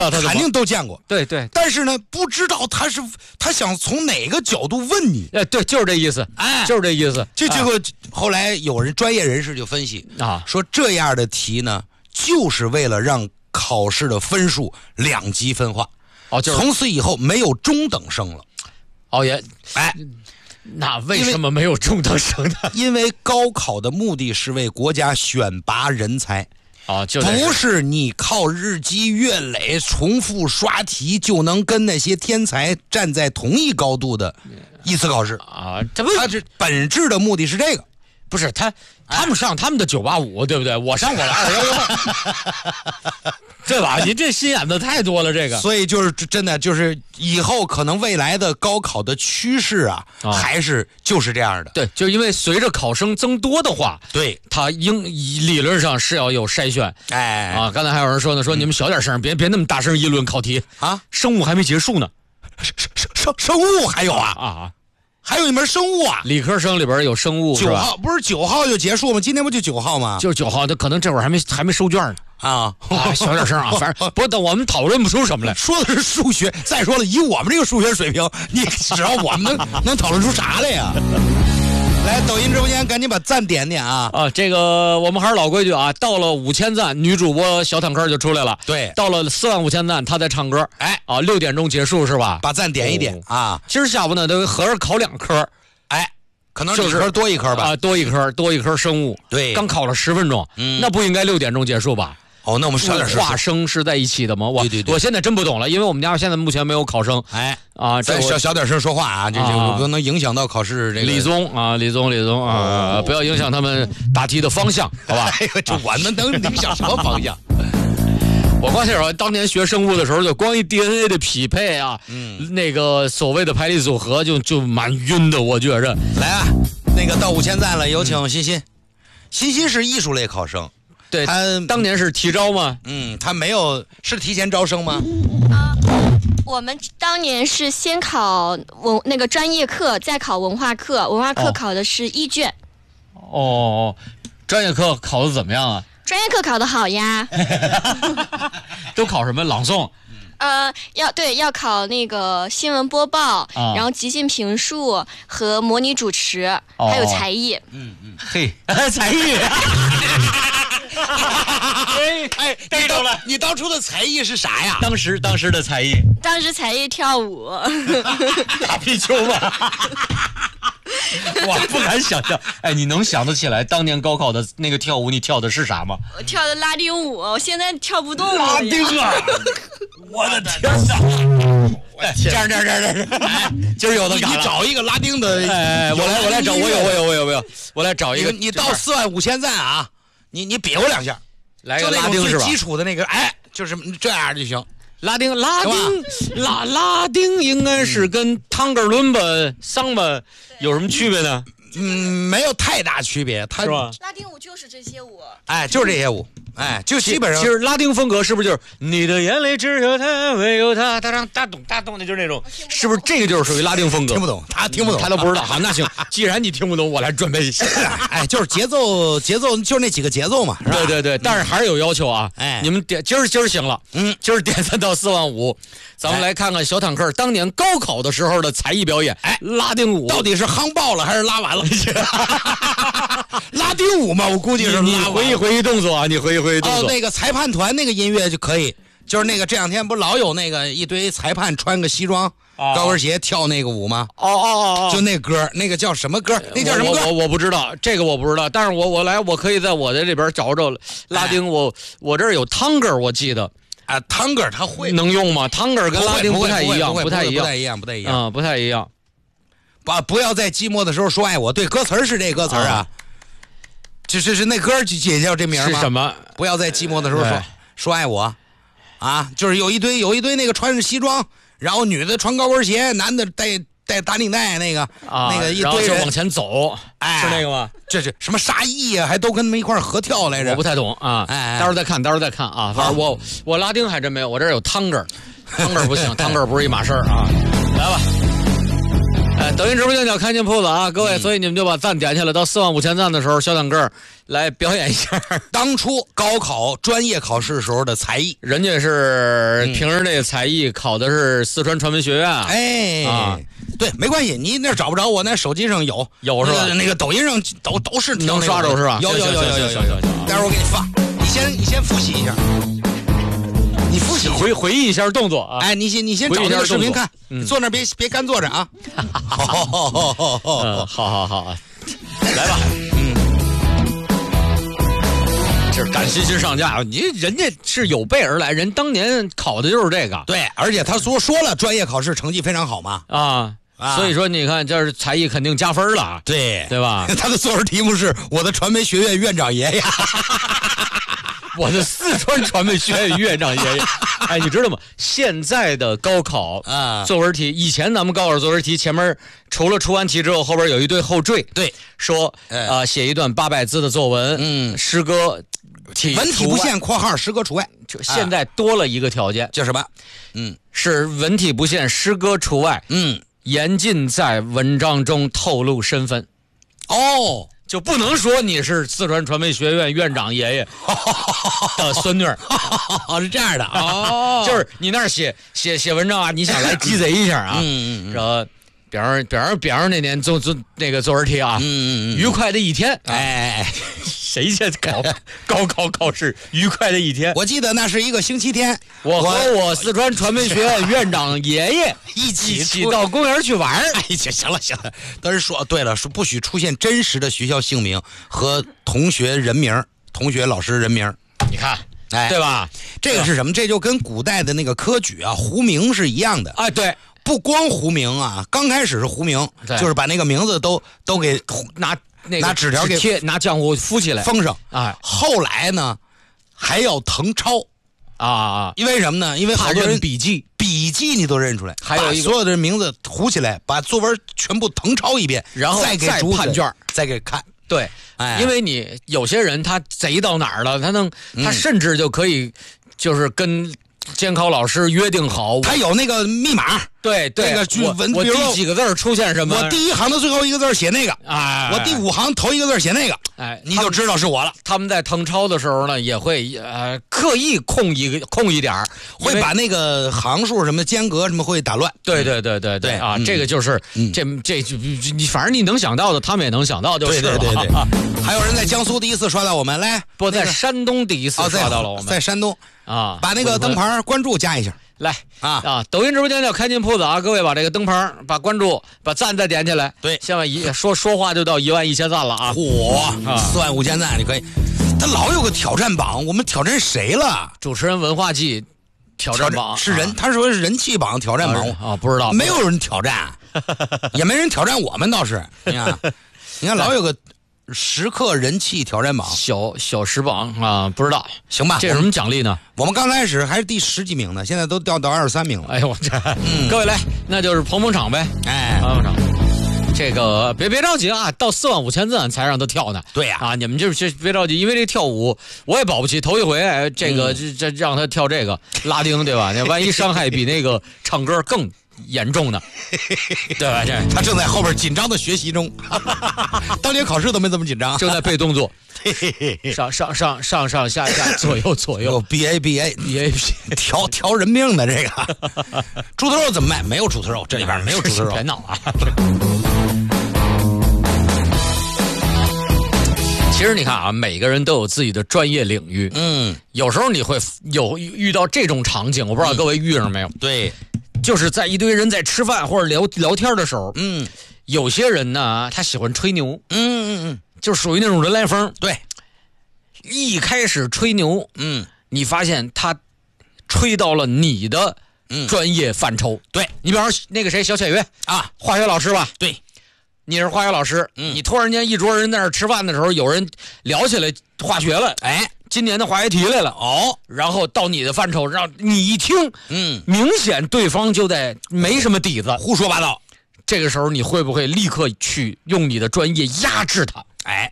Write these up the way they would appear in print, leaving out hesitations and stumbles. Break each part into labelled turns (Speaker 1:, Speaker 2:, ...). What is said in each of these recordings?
Speaker 1: 肯定都见过。
Speaker 2: 对对，
Speaker 1: 但是呢，不知道他想从哪个角度问你。
Speaker 2: 对，就是这意思，就是这意思。
Speaker 1: 结果后来有人专业人士就分析
Speaker 2: 啊，
Speaker 1: 说这样的题呢，就是为了让考试的分数两极分化。
Speaker 2: 就是
Speaker 1: 从此以后没有中等生了。
Speaker 2: 那为什么没有中等生呢？
Speaker 1: 因为高考的目的是为国家选拔人才。不是你靠日积月累重复刷题就能跟那些天才站在同一高度的一次考试
Speaker 2: 啊！
Speaker 1: 它这本质的目的是这个，
Speaker 2: 不是他们上他们的985，对不对？我上我的211，对吧？你这心眼子太多了，这个。
Speaker 1: 所以就是真的就是以后可能未来的高考的趋势还是就是这样的。
Speaker 2: 对，就因为随着考生增多的话，
Speaker 1: 对，
Speaker 2: 他理论上是要有筛选。刚才还有人说呢，说你们小点声，别那么大声议论考题啊！生物还没结束呢，
Speaker 1: 生物还有还有一门生物
Speaker 2: 理科生里边有生物。
Speaker 1: 9号不是9号就结束吗？今天不就9号吗？
Speaker 2: 就是9号，他可能这会儿还没收卷呢。小点声反正不等我们讨论不出什么来。
Speaker 1: 说的是数学，再说了，以我们这个数学水平，你只要我们能讨论出啥来呀？来，抖音直播间赶紧把赞点点
Speaker 2: 这个我们还是老规矩到了5000赞，女主播小坦克就出来了。
Speaker 1: 对，
Speaker 2: 到了45000赞，她在唱歌。6点钟结束是吧？
Speaker 1: 把赞点一点
Speaker 2: 今儿下午呢，都合着考2科。
Speaker 1: 可能理科多一科吧，
Speaker 2: 多一科生物。
Speaker 1: 对，
Speaker 2: 刚考了10分钟，那不应该6点钟结束吧？
Speaker 1: 那我们少点事。
Speaker 2: 化生是在一起的吗？
Speaker 1: 对，
Speaker 2: 我现在真不懂了，因为我们家现在目前没有考生。
Speaker 1: 再小点声说话这可能影响到考试这个。
Speaker 2: 李宗，不要影响他们答题的方向，好吧？
Speaker 1: 这我们能影响什么方向？
Speaker 2: 我光想说，当年学生物的时候，就光一 DNA 的匹配那个所谓的排列组合就蛮晕的，我觉着。
Speaker 1: 来那个到5000赞了，有请欣欣。欣欣是艺术类考生。
Speaker 2: 对，他当年是提招吗？
Speaker 1: 他没有，是提前招生吗？
Speaker 3: 我们当年是先考那个专业课，再考文化课，文化课考的是1卷。
Speaker 2: 专业课考的怎么样啊？
Speaker 3: 专业课考得好呀。
Speaker 2: 都考什么？朗诵？
Speaker 3: 要考那个新闻播报，然后即兴评述和模拟主持，还有才艺。
Speaker 2: 嘿，才艺。
Speaker 1: 对着了。你当初的才艺是啥呀？
Speaker 2: 当时的才艺，
Speaker 3: 当时才艺跳舞。
Speaker 2: 打皮球吗？我不敢想象。你能想得起来当年高考的那个跳舞，你跳的是啥吗？
Speaker 3: 我跳的拉丁舞，我现在跳不动了。
Speaker 1: 拉丁我的天哪！
Speaker 2: 这样，今儿有的
Speaker 1: 你找一个拉丁的。
Speaker 2: 我来找，我有，我来找一个。
Speaker 1: 你到45000赞你比划2下，
Speaker 2: 来个拉丁是吧？
Speaker 1: 最基础的那个，就是这样就行。
Speaker 2: 拉丁应该是跟汤格伦巴、桑巴有什么区别呢？
Speaker 1: 没有太大区别，它
Speaker 2: 是吧？
Speaker 3: 拉丁舞就是这些舞，
Speaker 1: 就是这些舞，就基本上。
Speaker 2: 其实拉丁风格是不是就是你的眼泪只有他，唯有他，大咚的，就是那种，是不是这个就是属于拉丁风格？
Speaker 1: 听不懂，他听不懂，
Speaker 2: 他都不知道。好，那行，既然你听不懂，我来准备一下。
Speaker 1: 就是节奏就是那几个节奏嘛，是吧？
Speaker 2: 对，但是还是有要求啊。你们今儿行了，今儿点赞到45000，咱们来看看小坦克当年高考的时候的才艺表演。拉丁舞到
Speaker 1: 底是夯爆了还是拉完了？拉丁舞嘛，我估计是
Speaker 2: 你回忆动作啊，你回忆动作。
Speaker 1: 那个裁判团那个音乐就可以，就是那个这2天不老有那个一堆裁判穿个西装、高跟鞋跳那个舞吗？就那歌，那个叫什么歌？那叫什么歌？
Speaker 2: 我不知道，这个我不知道。但是我可以在我的这边找拉丁。我这儿有汤格，我记得。
Speaker 1: 汤格他会
Speaker 2: 能用吗？汤格跟拉丁不太一样，
Speaker 1: 不太一样。不要在寂寞的时候说爱我。对，歌词是这歌词就是那歌也叫这名吗？
Speaker 2: 是什么？
Speaker 1: 不要在寂寞的时候说爱我就是有一堆那个穿着西装，然后女的穿高跟鞋，男的带打领带那个一堆人
Speaker 2: 往前走，是那个吗？
Speaker 1: 这是什么沙溢还都跟他们一块合跳来着。
Speaker 2: 我不太懂待会儿再看啊。反正我拉丁还真没有，我这儿有汤格不行，汤格不是一码事儿来吧。 抖音直播间叫开心铺子啊，各位，所以你们就把赞点起来，到45000赞的时候，小坦克来表演一下
Speaker 1: 当初高考专业考试时候的才艺。
Speaker 2: 人家是平时那个才艺考的是四川传媒学院，
Speaker 1: 对，没关系，你那找不着我，那手机上有
Speaker 2: 是吧？
Speaker 1: 那个抖音上都是
Speaker 2: 能刷着是吧？
Speaker 1: 有，待会儿我给你放，你先复习一下。你复习
Speaker 2: 回忆一下动作啊！
Speaker 1: 哎，你先找那个视频看，坐那别干坐着啊！
Speaker 2: 好，来吧，这是赶新兴上架，人家是有备而来，人当年考的就是这个，
Speaker 1: 对，而且他说了，专业考试成绩非常好嘛，
Speaker 2: 所以说你看，这是才艺肯定加分了，对吧？
Speaker 1: 他的作文题目是我的传媒学院院长爷爷。
Speaker 2: 我的四川传媒学院院长爷爷，哎，你知道吗？现在的高考作文题，以前咱们高考作文题前面除了出完题之后，后边有一堆后缀，
Speaker 1: 对，
Speaker 2: 说写一段800字的作文，诗歌
Speaker 1: 文体不限（括号诗歌除外）。
Speaker 2: 就现在多了一个条件，
Speaker 1: 叫什么？
Speaker 2: 是文体不限，诗歌除外。严禁在文章中透露身份。就不能说你是四川传媒学院院长爷爷的孙女
Speaker 1: 是这样的
Speaker 2: 就是你那儿写文章啊，你想来鸡贼一下啊，然后比方那年做那个作文题啊，愉快的一天，谁先高考考试愉快的一天？
Speaker 1: 我记得那是一个星期天，
Speaker 2: 我和我四川传媒学院院长爷爷一起到公园去玩。
Speaker 1: 行了，但是说对了，说不许出现真实的学校姓名和同学人名、同学老师人名。
Speaker 2: 你看，对吧？
Speaker 1: 这个是什么？这就跟古代的那个科举啊、胡名是一样的。
Speaker 2: 对。
Speaker 1: 不光胡名啊，刚开始是胡名，就是把那个名字都给拿纸条给
Speaker 2: 贴，拿浆糊敷起来
Speaker 1: 封上。后来呢，还要誊抄因为什么呢？因为好多人笔记你都认出来，还有所有的人名字糊起来，把作文全部誊抄一遍，
Speaker 2: 然后
Speaker 1: 再给
Speaker 2: 判卷，
Speaker 1: 再给看。
Speaker 2: 对，因为你有些人他贼到哪儿了，他甚至就可以就是跟监考老师约定好，
Speaker 1: 他有那个密码。对，
Speaker 2: 那个我第几个字出现什么？
Speaker 1: 我第一行的最后一个字写那个，我第5行头一个字写那个，你就知道是我了。
Speaker 2: 他们在誊抄的时候呢，也会刻意空一点，
Speaker 1: 会把那个行数什么间隔什么会打乱。
Speaker 2: 对啊，这个就是这你反正你能想到的，他们也能想到就是了。
Speaker 1: 对，还有人在江苏第一次刷到我们，来，
Speaker 2: 在山东第一次刷到了我们，
Speaker 1: 在山东把那个灯牌关注加一下。
Speaker 2: 来抖音直播间叫开心铺子啊！各位把这个灯牌、把关注、把赞再点起来。
Speaker 1: 对，
Speaker 2: 千万说话就到11000赞了啊
Speaker 1: ！45000赞你可以。他老有个挑战榜，我们挑战谁了？
Speaker 2: 主持人文化季挑战榜
Speaker 1: 是人，他说是人气榜挑战榜
Speaker 2: 不知道，
Speaker 1: 没有人挑战，也没人挑战我们倒是。你看老有个时刻人气挑战榜，
Speaker 2: 小时榜不知道，行吧？这有什么奖励呢？
Speaker 1: 我们刚开始还是第10几名呢，现在都掉到23名了。
Speaker 2: 哎呦我这，各位来，那就是捧场呗，捧场。这个别着急啊，到45000赞才让他跳呢。
Speaker 1: 对呀，
Speaker 2: 你们就是别着急，因为这跳舞我也保不齐，头一回这个这让他跳这个拉丁，对吧？那万一伤害比那个唱歌更严重的，对吧？
Speaker 1: 他正在后边紧张的学习中，当年考试都没这么紧张，
Speaker 2: 正在背动作，上下左右
Speaker 1: ，BA 调人命的这个猪头肉怎么卖？没有猪头肉，这里边没有猪头肉，
Speaker 2: 别闹啊！其实你看啊，每个人都有自己的专业领域，有时候你会遇到这种场景，我不知道各位遇上没有？
Speaker 1: 对。
Speaker 2: 就是在一堆人在吃饭或者聊天的时候，有些人呢，他喜欢吹牛，就属于那种人来疯。
Speaker 1: 对，
Speaker 2: 一开始吹牛，你发现他吹到了你的专业范畴。
Speaker 1: 对，
Speaker 2: 你比方说那个谁小浅约化学老师吧，
Speaker 1: 对，
Speaker 2: 你是化学老师，你突然间一桌人在那吃饭的时候，有人聊起来化学了，今年的化学题来了然后到你的范畴，让你一听，明显对方就得没什么底子，
Speaker 1: 胡说八道。
Speaker 2: 这个时候你会不会立刻去用你的专业压制他？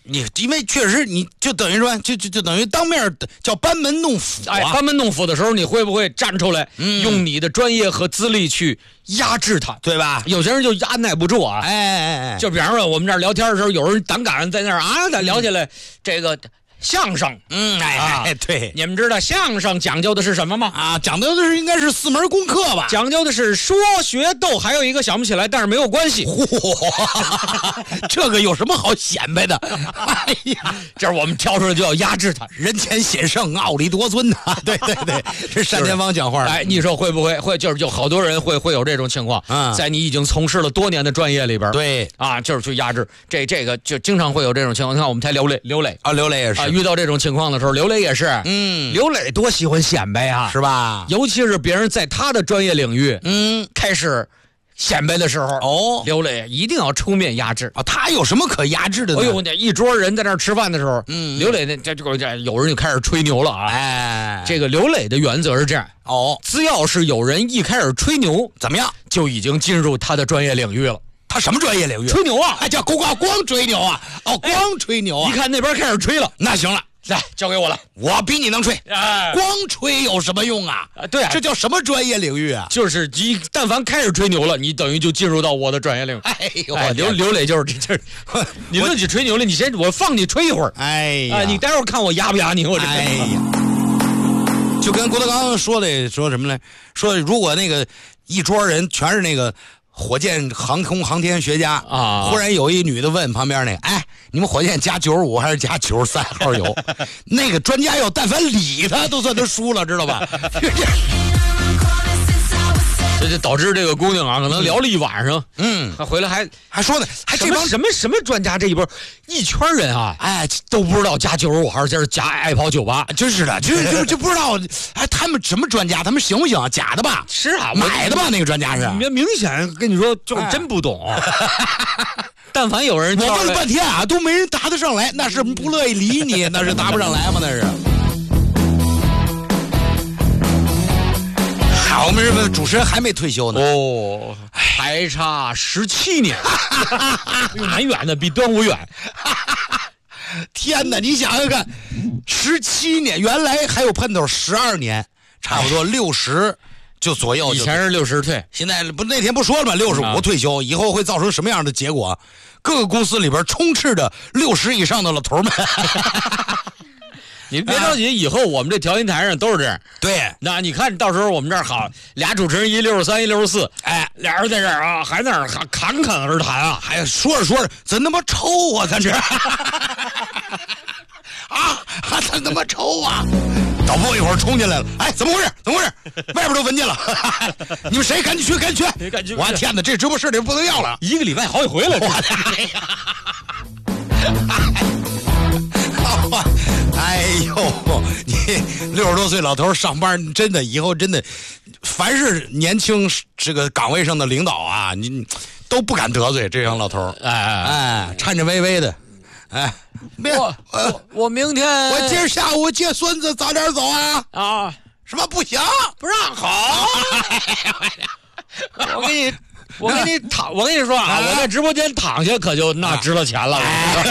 Speaker 1: 你因为确实你就等于说就等于当面叫班门弄斧啊。
Speaker 2: 班门弄斧的时候，你会不会站出来，用你的专业和资历去压制他，
Speaker 1: 对吧？
Speaker 2: 有些人就按耐不住啊。就比方说我们这儿聊天的时候，有人胆敢在那儿咱聊起来这个相声。
Speaker 1: 对，
Speaker 2: 你们知道相声讲究的是什么吗？
Speaker 1: 讲究的是应该是4门功课吧？
Speaker 2: 讲究的是说学逗，还有一个想不起来，但是没有关系。
Speaker 1: 这个有什么好显摆的？哎呀，
Speaker 2: 这是我们挑出来就要压制他，
Speaker 1: 人前显圣，傲立多尊呐。对，是单田芳讲话。
Speaker 2: 你说会不会就是有好多人会有这种情况？在你已经从事了多年的专业里边，
Speaker 1: 对
Speaker 2: 就是去压制这个，就经常会有这种情况。你看我们台刘磊
Speaker 1: 也是
Speaker 2: 遇到这种情况的时候，刘磊也是。刘磊多喜欢显摆啊，
Speaker 1: 是吧？
Speaker 2: 尤其是别人在他的专业领域，开始显摆的时候，刘磊一定要出面压制。
Speaker 1: 他有什么可压制的呢？
Speaker 2: 一桌人在那儿吃饭的时候，刘磊这有人就开始吹牛了啊！这个刘磊的原则是这样，只要是有人一开始吹牛，
Speaker 1: 怎么样，
Speaker 2: 就已经进入他的专业领域了。
Speaker 1: 他什么专业领域？
Speaker 2: 吹牛啊！
Speaker 1: 叫光吹牛啊！光吹牛啊！
Speaker 2: 一看那边开始吹了，
Speaker 1: 那行了。
Speaker 2: 来，交给我了，
Speaker 1: 我比你能吹。光吹有什么用啊？
Speaker 2: 对
Speaker 1: 这叫什么专业领域啊？
Speaker 2: 就是你但凡开始吹牛了，你等于就进入到我的专业领域。刘磊就是这，你自己吹牛了，我放你吹一会儿。你待会儿看我压不压你？
Speaker 1: 就跟郭德纲说什么呢？说如果那个一桌人全是那个火箭航天学家忽然有一女的问旁边那个，你们火箭加95还是加93号油？那个专家要但凡理他，都算他输了，知道吧？
Speaker 2: 这就导致这个姑娘可能聊了一晚上，她回来还说呢，还这帮什么专家这一波一圈人都不知道加95还是加爱跑98，
Speaker 1: 真是的，就不知道他们什么专家，他们行不行？假的吧？
Speaker 2: 是啊，
Speaker 1: 买的吧？那个专家是
Speaker 2: 明显跟你说，就真不懂。但凡有人，
Speaker 1: 我问了半天都没人答得上来，那是不乐意理你，那是答不上来吗？那是。好，我们这个主持人还没退休呢。
Speaker 2: 还差17年，蛮远的，比端午远。
Speaker 1: 天哪，你想想看，17年，原来还有盼头12年，差不多60就左右。
Speaker 2: 以前是60退，
Speaker 1: 现在那天不说了吗？65退休，以后会造成什么样的结果？各个公司里边充斥着60以上的老头们。
Speaker 2: 你别着急，以后我们这调音台上都是这样。
Speaker 1: 对，
Speaker 2: 那你看到时候我们这儿好俩主持人163 164，俩人在这儿还在那儿侃而谈啊，
Speaker 1: 还说着真他妈臭啊，咱这还真他妈臭啊！导播一会儿冲进来了，怎么回事？外边都闻见了，你们谁赶紧去？我天哪，这直播室里不能要了
Speaker 2: ，1个礼拜好几回了，
Speaker 1: 你60多岁老头上班，真的以后真的，凡是年轻这个岗位上的领导你都不敢得罪这样老头。颤颤巍巍的，
Speaker 2: 我明天
Speaker 1: 我今儿下午接孙子早点走什么不行？
Speaker 2: 不让好。我跟你说我在直播间躺下可就那值了钱了，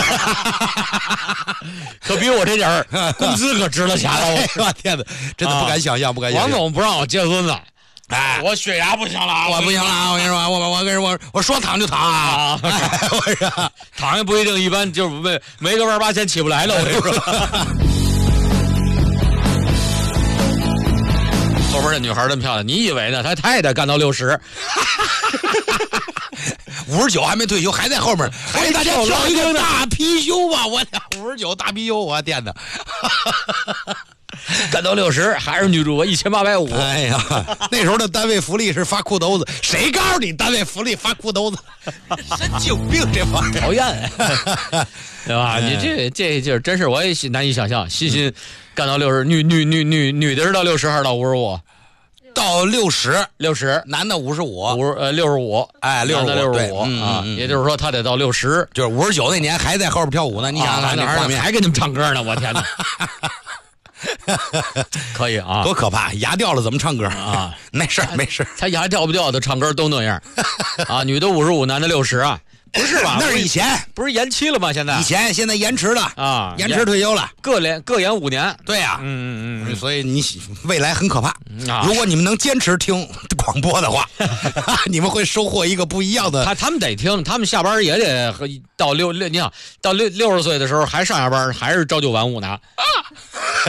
Speaker 2: 可比我这点工资可值了钱了。
Speaker 1: 我天哪，真的不敢想象，不敢想象。
Speaker 2: 王总不让我接孙子，我血压不行了，
Speaker 1: 我不行了，我跟你说，我说躺就躺我说
Speaker 2: 躺也不一定，一般就没个万8千起不来了，我跟你说。后边这女孩这么漂亮，你以为呢？她太太干到60。
Speaker 1: 59还没退休，还在后面，还给大家跳一个大貔貅吧！我59大貔貅，我天哪！
Speaker 2: 干到60还是女主播1850。
Speaker 1: 哎呀，那时候的单位福利是发裤兜子，谁告诉你单位福利发裤兜子？神经病，这帮人
Speaker 2: 讨厌，对吧？你这就是真是我也难以想象，欣干到60，女的是到60还是到55？
Speaker 1: 到60，男的
Speaker 2: 65，65，
Speaker 1: 哎
Speaker 2: ，65，也就是说他得到60，
Speaker 1: 就是59那年还在后边跳舞呢。你想想那画面，
Speaker 2: 还给你们唱歌呢，我天哪！可以啊，
Speaker 1: 多可怕！牙掉了怎么唱歌没事，
Speaker 2: 他牙掉不掉的唱歌都那样女的55，男的60 不是吧？
Speaker 1: 那是以前，
Speaker 2: 不是延期了吗？现在
Speaker 1: 现在延迟了啊，延迟退休了，
Speaker 2: 各延5年。
Speaker 1: 对呀，所以你未来很可怕。如果你们能坚持听广播的话，你们会收获一个不一样的。
Speaker 2: 他们得听，他们下班也得到60岁的时候还上下班，还是朝9晚5呢。